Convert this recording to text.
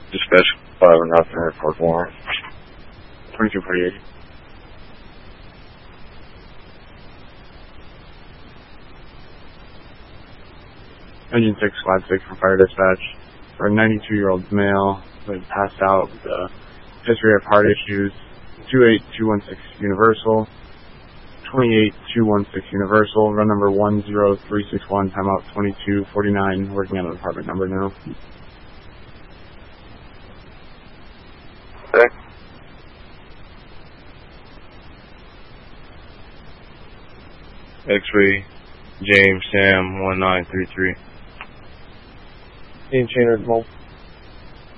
Dispatch 5 and nothing, report warrant. 2248. Engine 6, Squad 6 from Fire Dispatch. For a 92-year-old male who had passed out with a history of heart issues. 28216 Universal. 28216 Universal. Run number 10361. Timeout 2249. Working on the department number now. Okay. X-ray, James Sam 1933. Chainer,